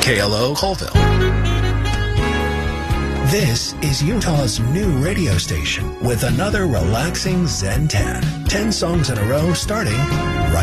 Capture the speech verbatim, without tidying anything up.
K L O Colville. This is Utah's new radio station with another relaxing Zen ten. Ten songs in a row starting right